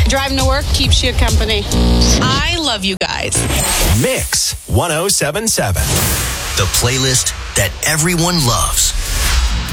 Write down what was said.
Driving to work keeps you company. I love you guys. Mix 1077. The playlist that everyone loves.